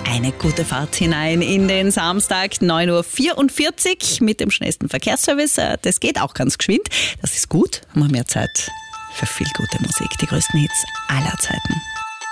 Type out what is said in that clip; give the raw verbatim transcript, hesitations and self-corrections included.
Eine gute Fahrt hinein in den Samstag, neun Uhr vierundvierzig mit dem schnellsten Verkehrsservice. Das geht auch ganz geschwind. Das ist gut, haben wir mehr Zeit für viel gute Musik. Die größten Hits aller Zeiten.